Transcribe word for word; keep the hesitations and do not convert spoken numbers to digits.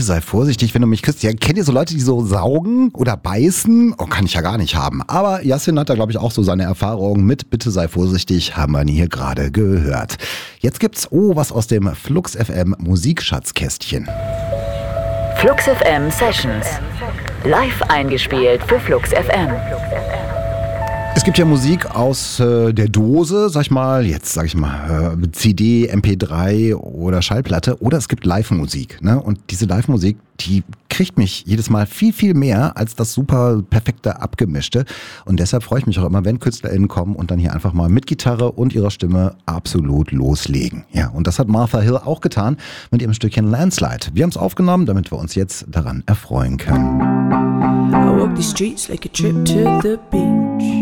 bitte sei vorsichtig, wenn du mich küsst. Ja, kennt ihr so Leute, die so saugen oder beißen? Oh, kann ich ja gar nicht haben. Aber Yassin hat da, glaube ich, auch so seine Erfahrungen mit bitte sei vorsichtig, haben wir hier gerade gehört. Jetzt gibt's, oh, was aus dem Flux F M Musikschatzkästchen. Flux F M Sessions. Live eingespielt für Flux F M. Es gibt ja Musik aus äh, der Dose, sag ich mal, jetzt sag ich mal, äh, C D, M P drei oder Schallplatte, oder es gibt Live-Musik, ne? Und diese Live-Musik, die kriegt mich jedes Mal viel, viel mehr als das super perfekte Abgemischte. Und deshalb freue ich mich auch immer, wenn KünstlerInnen kommen und dann hier einfach mal mit Gitarre und ihrer Stimme absolut loslegen. Ja, und das hat Martha Hill auch getan mit ihrem Stückchen Landslide. Wir haben es aufgenommen, damit wir uns jetzt daran erfreuen können. I walk the streets like a trip to the beach.